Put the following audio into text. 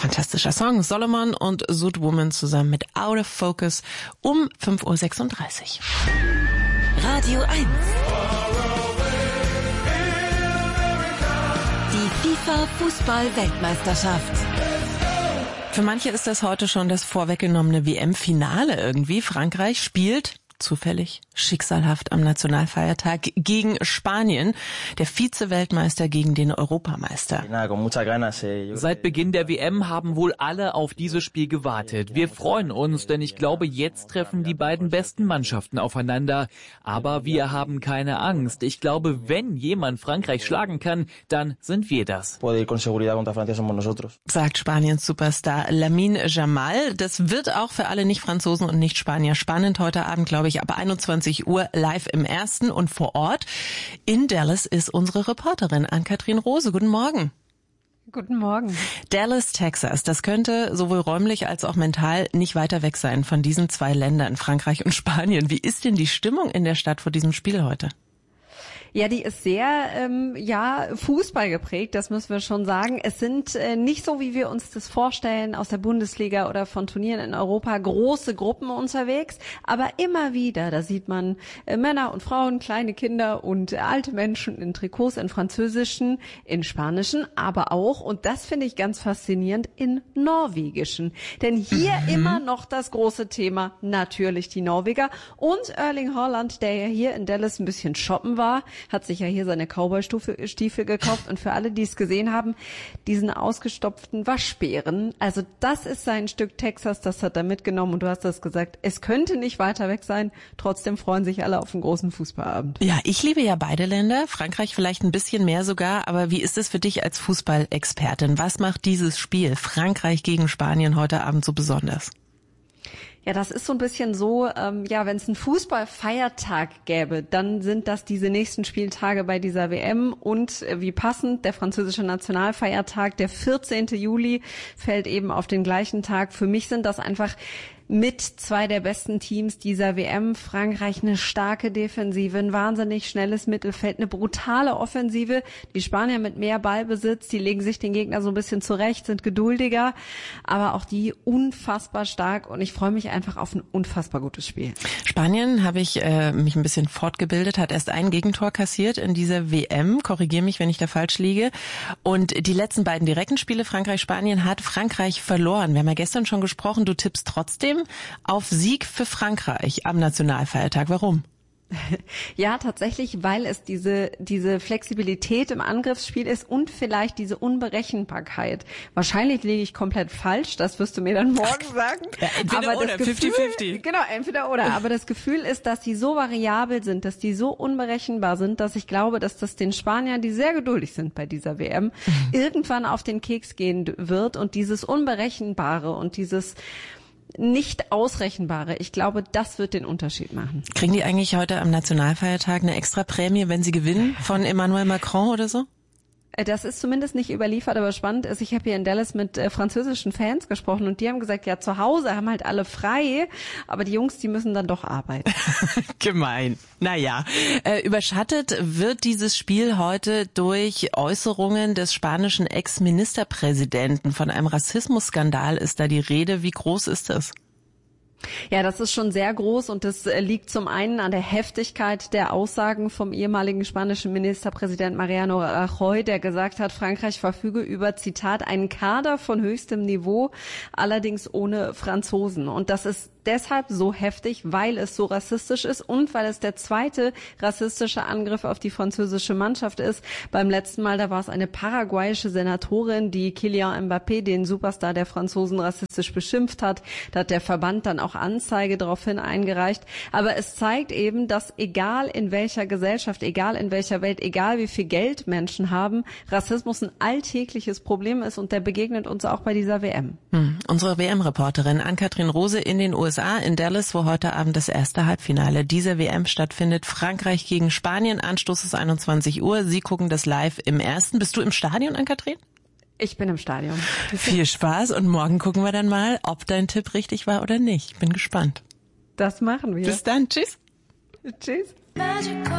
Fantastischer Song. Solomon und Zoot Woman zusammen mit Out of Focus um 5:36 Uhr. Radio 1. Die FIFA-Fußball-Weltmeisterschaft. Für manche ist das heute schon das vorweggenommene WM-Finale irgendwie. Frankreich spielt zufällig, schicksalhaft am Nationalfeiertag gegen Spanien, der Vize-Weltmeister gegen den Europameister. Seit Beginn der WM haben wohl alle auf dieses Spiel gewartet. Wir freuen uns, denn ich glaube, jetzt treffen die beiden besten Mannschaften aufeinander. Aber wir haben keine Angst. Ich glaube, wenn jemand Frankreich schlagen kann, dann sind wir das. Sagt Spaniens Superstar Lamine Yamal. Das wird auch für alle Nicht-Franzosen und Nicht-Spanier spannend heute Abend, glaube ich, ab 21 Uhr live im Ersten und vor Ort. In Dallas ist unsere Reporterin Ann-Kathrin Rose. Guten Morgen. Guten Morgen. Dallas, Texas, das könnte sowohl räumlich als auch mental nicht weiter weg sein von diesen zwei Ländern, Frankreich und Spanien. Wie ist denn die Stimmung in der Stadt vor diesem Spiel heute? Ja, die ist sehr Fußball geprägt, das müssen wir schon sagen. Es sind nicht so, wie wir uns das vorstellen aus der Bundesliga oder von Turnieren in Europa, große Gruppen unterwegs, aber immer wieder, da sieht man Männer und Frauen, kleine Kinder und alte Menschen in Trikots, in französischen, in spanischen, aber auch, und das finde ich ganz faszinierend, in norwegischen. Denn hier immer noch das große Thema, natürlich die Norweger und Erling Haaland, der ja hier in Dallas ein bisschen shoppen war, hat sich ja hier seine Cowboy-Stiefel gekauft und für alle, die es gesehen haben, diesen ausgestopften Waschbären. Also das ist sein Stück Texas, das hat er mitgenommen und du hast das gesagt, es könnte nicht weiter weg sein, trotzdem freuen sich alle auf einen großen Fußballabend. Ja, ich liebe ja beide Länder, Frankreich vielleicht ein bisschen mehr sogar, aber wie ist es für dich als Fußballexpertin? Was macht dieses Spiel Frankreich gegen Spanien heute Abend so besonders? Ja, das ist so ein bisschen so, wenn es einen Fußballfeiertag gäbe, dann sind das diese nächsten Spieltage bei dieser WM und wie passend, der französische Nationalfeiertag, der 14. Juli fällt eben auf den gleichen Tag. Für mich sind das einfach mit zwei der besten Teams dieser WM. Frankreich eine starke Defensive, ein wahnsinnig schnelles Mittelfeld, eine brutale Offensive. Die Spanier mit mehr Ballbesitz, die legen sich den Gegner so ein bisschen zurecht, sind geduldiger, aber auch die unfassbar stark und ich freue mich einfach auf ein unfassbar gutes Spiel. Spanien, habe ich mich ein bisschen fortgebildet, hat erst ein Gegentor kassiert in dieser WM. Korrigiere mich, wenn ich da falsch liege. Und die letzten beiden direkten Spiele Frankreich-Spanien hat Frankreich verloren. Wir haben ja gestern schon gesprochen, du tippst trotzdem auf Sieg für Frankreich am Nationalfeiertag. Warum? Ja, tatsächlich, weil es diese Flexibilität im Angriffsspiel ist und vielleicht diese Unberechenbarkeit. Wahrscheinlich liege ich komplett falsch, das wirst du mir dann morgen sagen. Ja, entweder aber oder, 50-50. Genau, entweder oder. Aber das Gefühl ist, dass die so variabel sind, dass die so unberechenbar sind, dass ich glaube, dass das den Spaniern, die sehr geduldig sind bei dieser WM, irgendwann auf den Keks gehen wird und dieses Unberechenbare und dieses nicht ausrechenbare. Ich glaube, das wird den Unterschied machen. Kriegen die eigentlich heute am Nationalfeiertag eine extra Prämie, wenn sie gewinnen von Emmanuel Macron oder so? Das ist zumindest nicht überliefert, aber spannend ist, ich habe hier in Dallas mit französischen Fans gesprochen und die haben gesagt, ja, zu Hause haben halt alle frei, aber die Jungs, die müssen dann doch arbeiten. Gemein. Naja, überschattet wird dieses Spiel heute durch Äußerungen des spanischen Ex-Ministerpräsidenten. Von einem Rassismusskandal ist da die Rede. Wie groß ist das? Ja, das ist schon sehr groß und das liegt zum einen an der Heftigkeit der Aussagen vom ehemaligen spanischen Ministerpräsident Mariano Rajoy, der gesagt hat, Frankreich verfüge über, Zitat, einen Kader von höchstem Niveau, allerdings ohne Franzosen. Und das ist deshalb so heftig, weil es so rassistisch ist und weil es der zweite rassistische Angriff auf die französische Mannschaft ist. Beim letzten Mal, da war es eine paraguayische Senatorin, die Kylian Mbappé, den Superstar der Franzosen, rassistisch beschimpft hat. Da hat der Verband dann auch Anzeige daraufhin eingereicht. Aber es zeigt eben, dass egal in welcher Gesellschaft, egal in welcher Welt, egal wie viel Geld Menschen haben, Rassismus ein alltägliches Problem ist und der begegnet uns auch bei dieser WM. Unsere WM-Reporterin Ann-Kathrin Rose in den USA, in Dallas, wo heute Abend das erste Halbfinale dieser WM stattfindet. Frankreich gegen Spanien, Anstoß ist 21 Uhr. Sie gucken das live im Ersten. Bist du im Stadion, Ann-Kathrin? Ich bin im Stadion. Viel Spaß und morgen gucken wir dann mal, ob dein Tipp richtig war oder nicht. Bin gespannt. Das machen wir. Bis dann. Tschüss. Tschüss.